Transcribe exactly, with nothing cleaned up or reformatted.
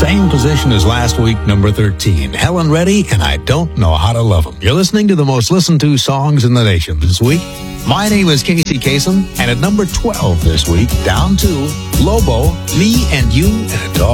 Same position as last week, number thirteen. Helen Reddy and I Don't Know How to Love 'Em. You're listening to the most listened to songs in the nation this week. My name is Casey Kasem, and at number twelve this week, down to Lobo, Me and You and a Dog.